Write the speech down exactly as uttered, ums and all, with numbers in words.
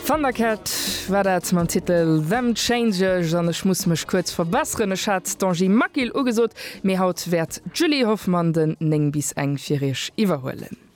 Thundercat war dat man Titel Them Changes an ich muss mech kurz verbasseren Schatz Danji Makil ugesot mé haut werd Julie Hoffmann den neng bis eng firich iwwerhollen.